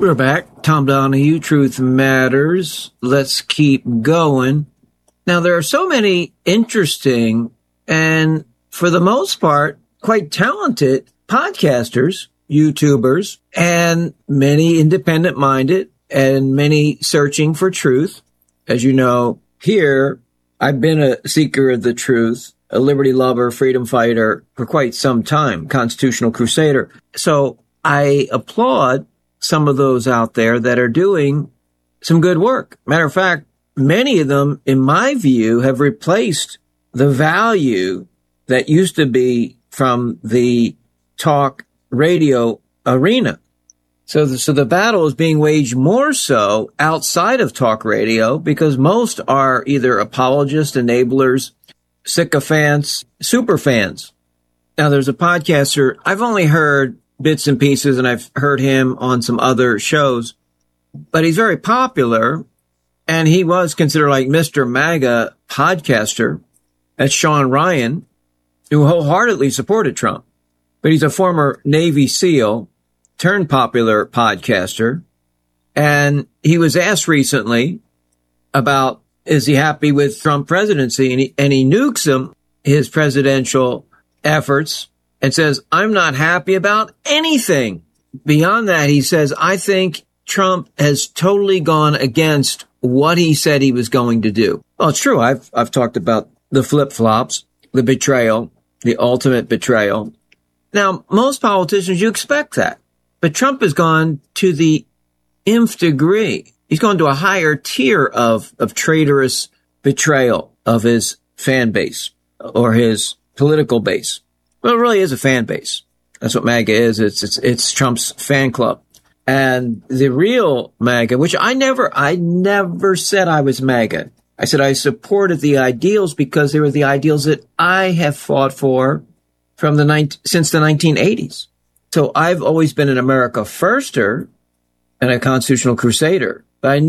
We're back. Tom Donahue, Truth Matters. Let's keep going. Now, there are so many interesting and, for the most part, quite talented podcasters, YouTubers, and many independent-minded and many searching for truth. As you know, here, I've been a seeker of the truth, a liberty lover, freedom fighter for quite some time, constitutional crusader. So I applaud some of those out there that are doing some good work. Matter of fact, many of them, in my view, have replaced the value that used to be from the talk radio arena. So the battle is being waged more so outside of talk radio because most are either apologists, enablers, sycophants, super fans. Now, there's a podcaster, I've only heard bits and pieces, and I've heard him on some other shows, but he's very popular, and he was considered like Mr. MAGA podcaster. That's Sean Ryan, who wholeheartedly supported Trump. But he's a former Navy SEAL turned popular podcaster, and he was asked recently about, is he happy with Trump presidency? And he nukes him, his presidential efforts, and says, I'm not happy about anything. Beyond that, he says, I think Trump has totally gone against what he said he was going to do. Well, it's true. I've talked about the flip-flops, the betrayal, the ultimate betrayal. Now, most politicians, you expect that. But Trump has gone to the nth degree. He's gone to a higher tier of traitorous betrayal of his fan base or his political base. Well, it really is a fan base. That's what MAGA is. It's Trump's fan club. And the real MAGA, which I never said I was MAGA. I said I supported the ideals because they were the ideals that I have fought for since the 1980s. So I've always been an America firster and a constitutional crusader. But I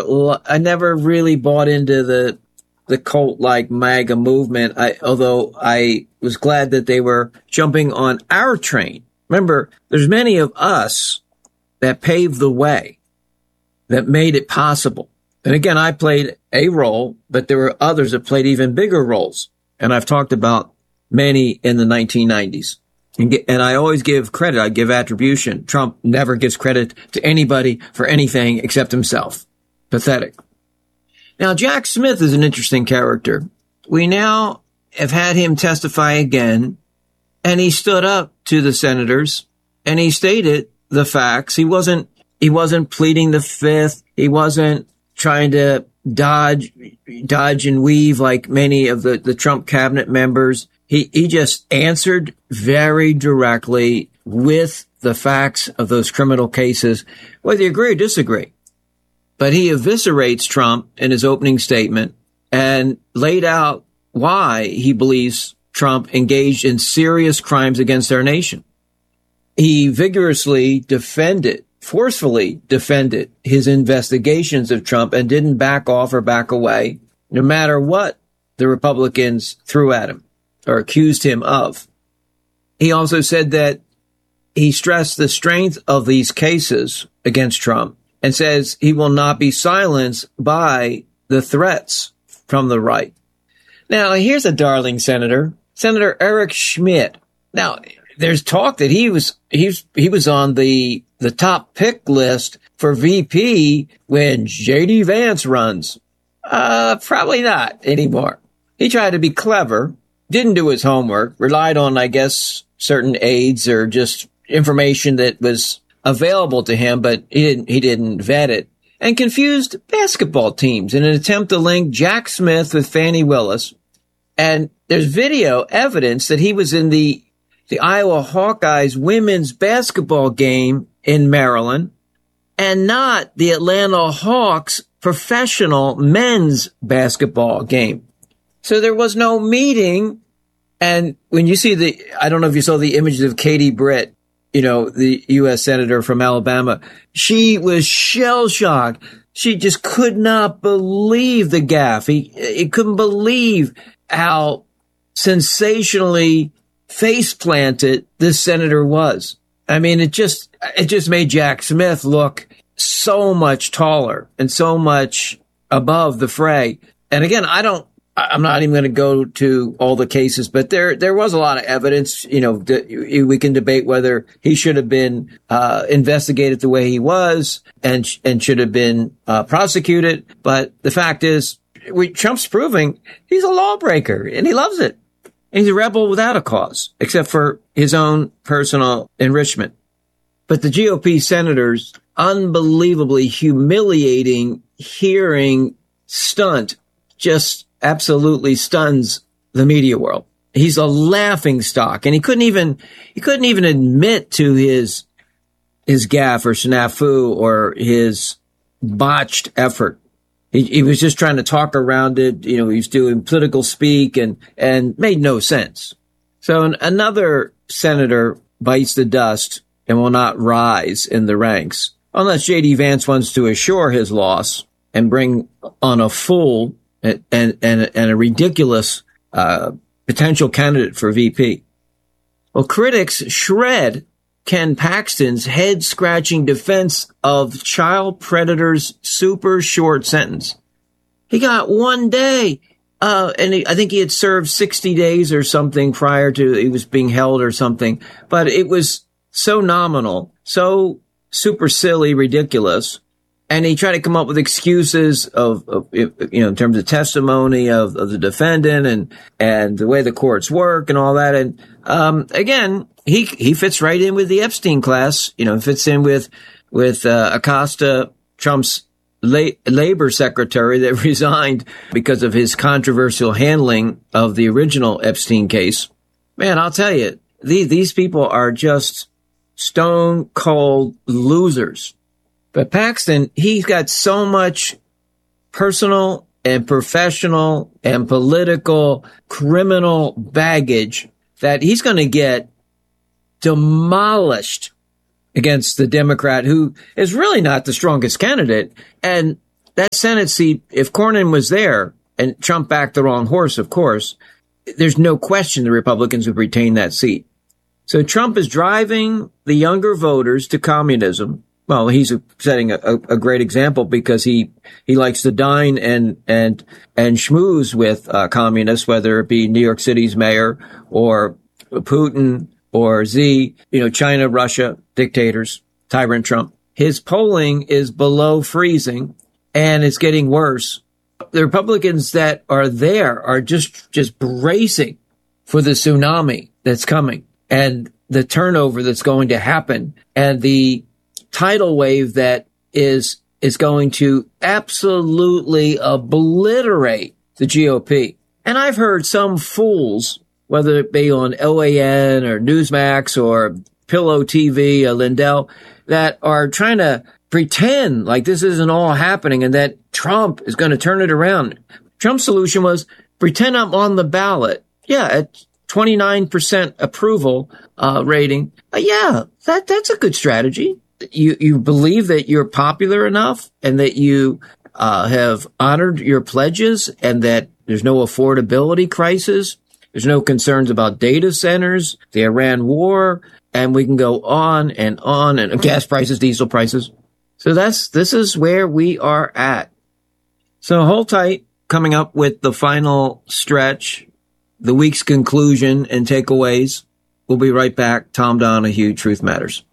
never really bought into the cult-like MAGA movement, although I was glad that they were jumping on our train. Remember, there's many of us that paved the way, that made it possible. And again, I played a role, but there were others that played even bigger roles. And I've talked about many in the 1990s. And I always give credit. I give attribution. Trump never gives credit to anybody for anything except himself. Pathetic. Now, Jack Smith is an interesting character. We now have had him testify again, and he stood up to the senators, and he stated the facts. He wasn't pleading the fifth. He wasn't trying to dodge and weave like many of the Trump cabinet members. He just answered very directly with the facts of those criminal cases, whether you agree or disagree. But he eviscerates Trump in his opening statement and laid out why he believes Trump engaged in serious crimes against our nation. He vigorously forcefully defended his investigations of Trump and didn't back off or back away, no matter what the Republicans threw at him or accused him of. He also said that he stressed the strength of these cases against Trump and says he will not be silenced by the threats from the right. Now, here's a darling senator, Senator Eric Schmidt. Now, there's talk that he was on the top pick list for VP when J.D. Vance runs. Probably not anymore. He tried to be clever, didn't do his homework, relied on, I guess, certain aides or just information that was available to him, but he didn't vet it, and confused basketball teams in an attempt to link Jack Smith with Fannie Willis. And there's video evidence that he was in the Iowa Hawkeyes women's basketball game in Maryland and not the Atlanta Hawks professional men's basketball game. So there was no meeting. And when you see I don't know if you saw the images of Katie Britt, the U.S. Senator from Alabama, she was shell-shocked. She just could not believe the gaffe. He couldn't believe how sensationally face-planted this senator was. I mean, it just made Jack Smith look so much taller and so much above the fray. And again, I'm not even going to go to all the cases, but there was a lot of evidence. We can debate whether he should have been investigated the way he was and should have been prosecuted. But the fact is, Trump's proving he's a lawbreaker and he loves it. And he's a rebel without a cause, except for his own personal enrichment. But the GOP senators, unbelievably humiliating hearing stunt, just absolutely stuns the media world. He's a laughing stock, and he couldn't even admit to his gaffe or snafu or his botched effort. He was just trying to talk around it. He was doing political speak and made no sense. So another senator bites the dust and will not rise in the ranks unless J.D. Vance wants to assure his loss and bring on a fool and a ridiculous potential candidate for VP. Well, critics shred Ken Paxton's head-scratching defense of child predator's super short sentence. He got 1 day, and I think he had served 60 days or something prior to he was being held or something. But it was so nominal, so super silly, ridiculous. And he tried to come up with excuses in terms of testimony of the defendant and the way the courts work and all that. And, again, he fits right in with the Epstein class, fits in with Acosta, Trump's labor secretary that resigned because of his controversial handling of the original Epstein case. Man, I'll tell you, these people are just stone cold losers. But Paxton, he's got so much personal and professional and political criminal baggage that he's going to get demolished against the Democrat, who is really not the strongest candidate. And that Senate seat, if Cornyn was there, and Trump backed the wrong horse, of course, there's no question the Republicans would retain that seat. So Trump is driving the younger voters to communism. Well, he's setting a great example because he likes to dine and schmooze with communists, whether it be New York City's mayor or Putin or Xi, China, Russia, dictators, tyrant Trump. His polling is below freezing and it's getting worse. The Republicans that are there are just bracing for the tsunami that's coming and the turnover that's going to happen and the tidal wave that is going to absolutely obliterate the GOP. And I've heard some fools, whether it be on OAN or Newsmax or Pillow TV, Lindell, that are trying to pretend like this isn't all happening and that Trump is going to turn it around. Trump's solution was pretend I'm on the ballot. Yeah, at 29% approval rating. That's a good strategy. You believe that you're popular enough and that you have honored your pledges and that there's no affordability crisis. There's no concerns about data centers, the Iran war, and we can go on and gas prices, diesel prices. So this is where we are at. So hold tight, coming up with the final stretch, the week's conclusion and takeaways. We'll be right back. Tom Donahue, Truth Matters.